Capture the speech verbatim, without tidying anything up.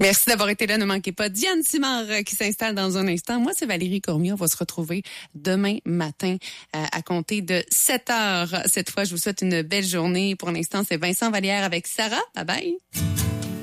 Merci d'avoir été là. Ne manquez pas Diane Simard euh, qui s'installe dans un instant. Moi, c'est Valérie Cormier. On va se retrouver demain matin euh, à compter de sept heures. Cette fois, je vous souhaite une belle journée. Pour l'instant, c'est Vincent Vallière avec Sarah. Bye bye.